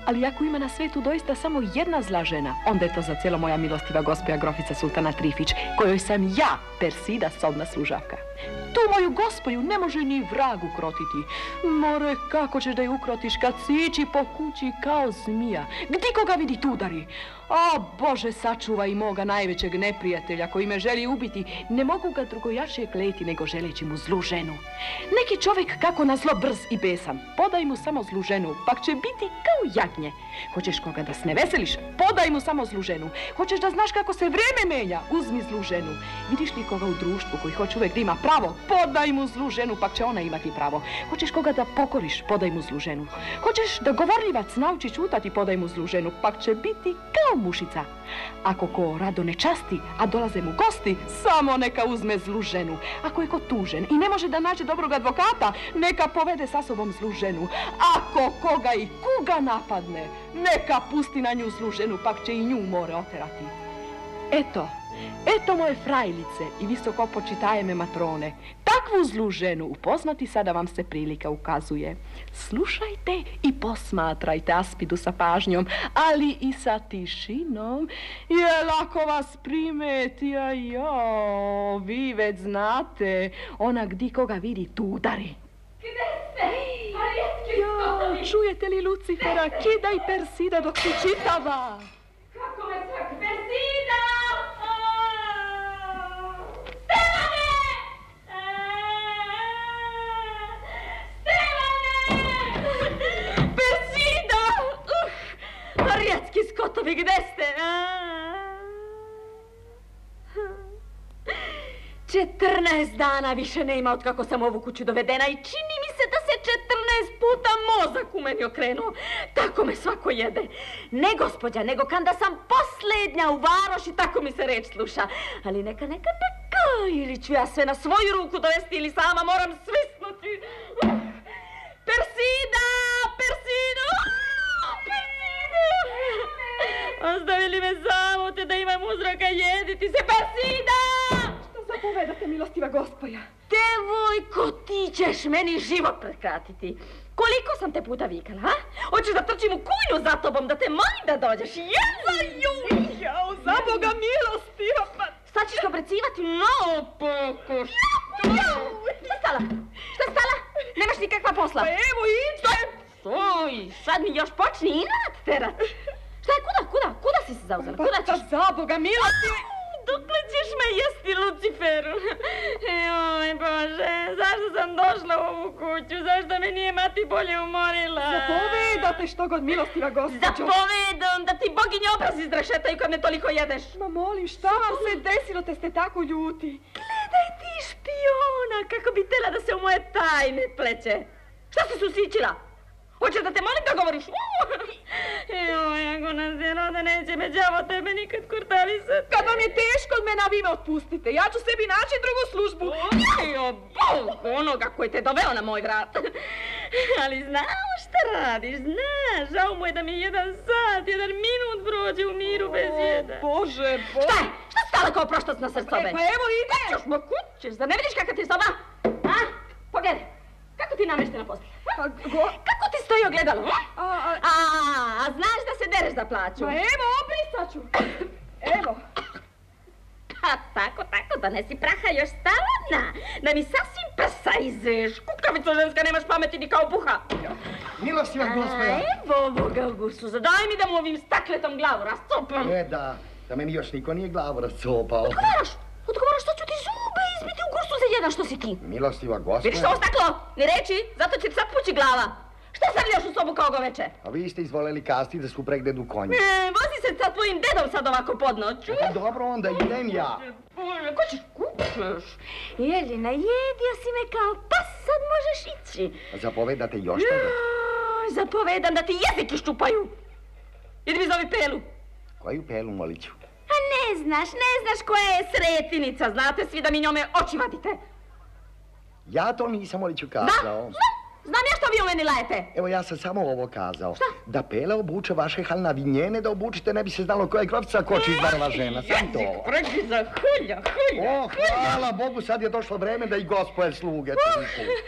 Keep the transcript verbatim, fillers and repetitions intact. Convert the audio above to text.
Ali ako ima na svetu doista samo jedna zla žena, onda je to za cijelo moja milostiva gospoja grofica Sultana Trifić, kojoj sam ja, Persida, sobna služavka. Tu moju gospoju ne može ni vrag ukrotiti. More, kako ćeš da je ukrotiš kad sići po kući kao zmija? Gdje koga vidi tu udari? O, Bože, sačuvaj moga najvećeg neprijatelja koji me želi ubiti. Ne mogu ga drugojačije kleti nego želeći mu zlu ženu. Neki čovjek kako na zlo brz i besan. Podaj mu samo zlu ženu, pak će biti kao jagnje. Hoćeš koga da se ne veseliš? Podaj mu samo zlu ženu. Hoćeš da znaš kako se vrijeme menja? Uzmi zlu ženu. Vidiš li koga u društvu koji hoće uvijek da ima pravo? Podaj mu zlu ženu, pak će ona imati pravo. Hoćeš koga da pokoriš? Podaj mu zlu ženu. Hoćeš da govorljivac nauči čutati? Podaj mu zlu ženu, pak će biti kao mušica. Ako ko rado ne časti, a dolaze mu gosti, samo neka uzme zlu ženu. Ako je ko tužen i ne može da nađe dobrog advokata, neka povede sa sobom zlu ženu. Ako koga i kuga napadne, neka pusti na nju zlu ženu, pak će i nju more oterati. Eto, eto moje frajlice i visoko počitaje matrone. Takvu zlu ženu upoznati sada vam se prilika ukazuje. Slušajte i posmatrajte Aspidu sa pažnjom, ali i sa tišinom. Jel ako vas primeti, a jo, vi već znate, ona gdje koga vidi tu udari. Gde ste? Marijetki skotovi! Čujete li Lucifera? Kidaj Persida dok se čitava. Kako me svak Persida! Stevane! Stevane! Persida! Marijetki skotovi, gde ste? Četrnaest dana više ne ima od kako sam ovu kuću dovedena i čini mi se da se četrnaest puta mozak u meni okrenuo. Tako me svako jede. Ne, gospođa, nego kada sam posljednja u varoši, tako mi se reč sluša. Ali neka, neka, neka, ili ću ja sve na svoju ruku dovesti ili sama moram svisnuti. Persida! Persida! Persida! Ostavili me samo te da imam uzroka jediti se. Persida! Zapovedate, milostiva gospoja. Devojko, ti ćeš meni život prekratiti. Koliko sam te puta vikala, ha? Hoćeš da trčim u kuću za tobom, da te molim da dođeš? Jela, ju! Jao, za Boga milostiva, pa... Sad ćeš obrecivati? No, pokuš. Šta stala? Šta stala? Nemaš nikakva posla? Pa evo, idem. Stoj, sad mi još počni inat terat. Šta je, kuda, kuda, kuda si se zauzela? Kuda ćeš? Pa za Boga milostiva... Dokle ćeš me jesti, Luciferu? Joj, Bože, zašto sam došla u ovu kuću? Zašto me nije mati bolje umorila? Zapovedate što god, milostiva gospođo. Zapovedam da ti boginje obraz izrešetaju kad me toliko jedeš. Ma molim, šta vam se desilo te ste tako ljuti? Gledaj ti špijona, kako bi tela da se u moje tajne pleće. Šta si se usićila? Hoćeš da te molim da govoriš? Joj, ako nas je roda, neće me đavo tebe nikad kurtalisati. Kad vam je teško od mene, a vi me otpustite. Ja ću sebi naći drugu službu. Jo, Bog, onoga koji te doveo na moj vrat. Ali znao šta radiš, znaš. Žao mu je da mi jedan sat, jedan minut prođe u miru bez jedan. Bože, Bože. Šta je? Šta stala kao proštac na srcobe? E, pa evo ide. Kućeš, ma kućeš, da ne vidiš kakva ti soba? A? Pogledaj. Kako ti namještena posla? Pa, go... Kako ti stoji ogledalo? A, a... A, a znaš da se dereš za plaću? Ma evo, obrisat ću. Evo. Pa tako, tako, da ne si praha još stalana. Da mi sasvim prsa izeš. Kukavica ženska, nemaš pameti ni kao buha. Milostiva gospoja. Evo ovoga Augustusa, daj mi da mu ovim stakletom glavu rascopam. E da, da meni još niko nije glavu rascopao. Odgovaraš, odgovaraš, što ću ti zube izbiti u gustu za jedan, što si ti? Milostiva gospoja. Vidiš što ovo staklo? Ni reći, zato će ti sad pući glava. Šta sam još u sobu kao goveče? A vi ste izvoleli kasti da su pregledu konji. E, vozi se sa tvojim dedom sad ovako pod noć. Pa dobro, onda idem ja. Ko ćeš kućeš? Jelina, jedio si me kao pas, sad možeš ići. Zapovedate još toga? Zapovedam da ti jezik iščupaju. Idi mi zovi Pelu. Koju Pelu, moliću? A ne znaš, ne znaš koja je sretinica. Znate svi da mi njome oči vadite. Ja to nisam, moliću, kazao. Da, znam. Znam ja što vi u meni lajete. Evo, ja sam samo ovo kazao. Šta? Da Pela obuče vaše halnavi, njene da obučite, ne bi se znalo koja je grofica, ko će izbarva žena. Sam to. Jezik pregi za hulja, hulja. O, hvala Bogu, sad je došlo vreme da i gospoje sluge.